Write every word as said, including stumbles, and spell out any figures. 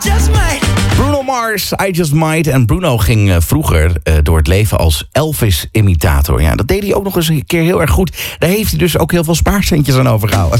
just might. Bruno Mars, I Just Might. En Bruno ging uh, vroeger uh, door het leven als Elvis-imitator. Ja, dat deed hij ook nog eens een keer heel erg goed. Daar heeft hij dus ook heel veel spaarcentjes aan overgehouden.